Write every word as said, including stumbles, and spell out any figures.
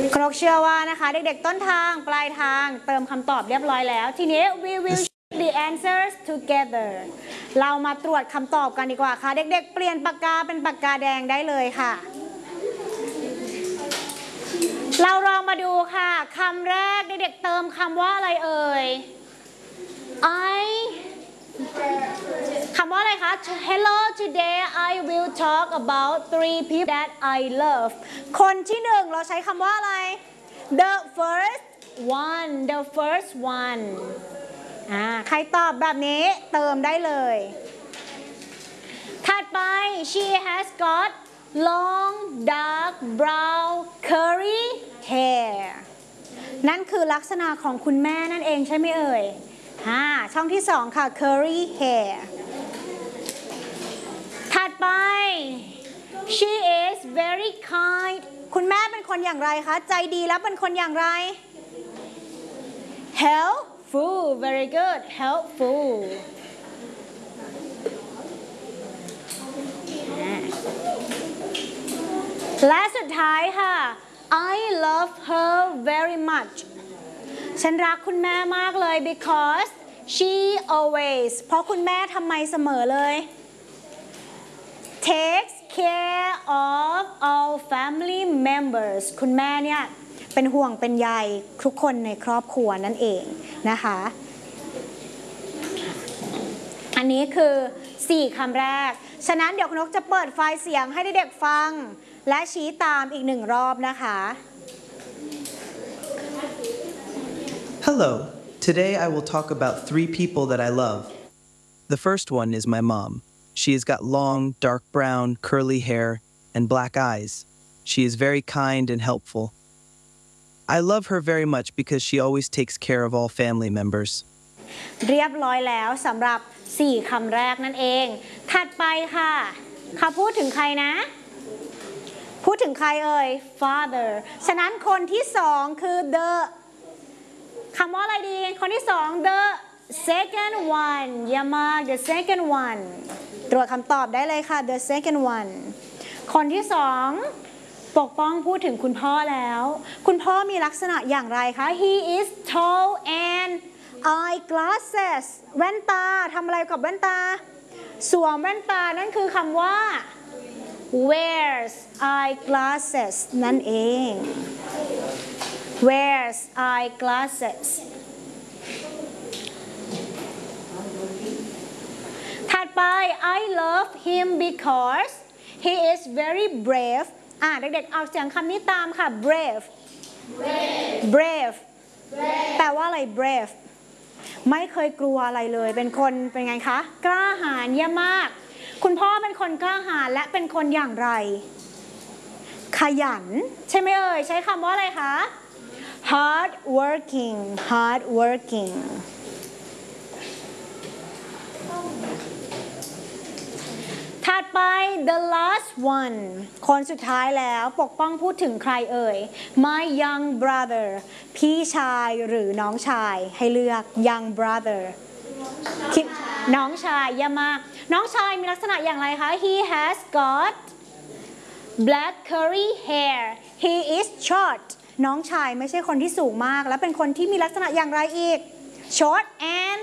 ครกเชื่อว่านะคะเด็กๆต้นทางปลายทางเติมคำตอบเรียบร้อยแล้วทีนี้ we will check the answers together เรามาตรวจคำตอบกันดีกว่าค่ะเด็กๆเปลี่ยนปากกาเป็นปากกาแดงได้เลยค่ะเราลองมาดูค่ะคำแรกเด็กๆเติมคำว่าอะไรเอ่ย I คำว่าอะไรคะ Hello today I will talk about three people that I love คนที่หนึ่งเราใช้คำว่าอะไร the first one the first one อ่าใครตอบแบบนี้เติมได้เลยถัดไป she has got long dark brown curly hair นั่นคือลักษณะของคุณแม่นั่นเองใช่ไหมเอ่ยอ่าช่องที่สองค่ะ curly hair ถัดไป she is very kind คุณแม่เป็นคนอย่างไรคะใจดีแล้วเป็นคนอย่างไร helpful very good helpful และสุดท้ายค่ะ I love her very much ฉันรักคุณแม่มากเลย because she always เพราะคุณแม่ทำไมเสมอเลย takes care of all family members คุณแม่เนี่ยเป็นห่วงเป็นใยทุกคนในครอบครัวนั่นเองนะคะอันนี้คือสี่คำแรกฉะนั้นเดี๋ยวคุณนกจะเปิดไฟล์เสียงให้เด็กๆฟังและชี้ตามอีกหนึ่งรอบนะคะ Hello. Today I will talk about three people that I love. The first one is my mom. She has got long, dark brown, curly hair and black eyes. She is very kind and helpful. I love her very much because she always takes care of all family members. เรียบร้อยแล้วสำหรับสี่คำแรกนั่นเองถัดไปค่ะเขาพูดถึงใครนะพูดถึงใครเอ่ย father ฉะนั้นคนที่สองคือ the คำว่าอะไรดีคนที่สอง the second one อย่ามา the second one ตรวจคำตอบได้เลยค่ะ the second one คนที่สองปกป้องพูดถึงคุณพ่อแล้วคุณพ่อมีลักษณะอย่างไรคะ he is tall and eyeglasses แว่นตาทำอะไรกับแว่นตาสวมแว่นตานั่นคือคำว่า wears eyeglasses นั่นเอง wears eyeglasses ถัดไป I love him because he is very brave อ่ะเด็กๆเอาเสียงคำนี้ตามค่ะ brave brave แปลว่าอะไร brave ไม่เคยกลัวอะไรเลยเป็นคนเป็นไงคะกล้าหาญเยี่ยมมากคุณพ่อเป็นคนกล้าหาญและเป็นคนอย่างไรขยันใช่ไหมเอ่ยใช้คำว่าอะไรคะ hard working hard working ถัดไป the last one คนสุดท้ายแล้วปกป้องพูดถึงใครเอ่ย my young brother พี่ชายหรือน้องชายให้เลือก young brother คิดน้องชายเยี่ยมมากน้องชายมีลักษณะอย่างไรคะ he has got black curly hair he is short น้องชายไม่ใช่คนที่สูงมากและเป็นคนที่มีลักษณะอย่างไรอีก short and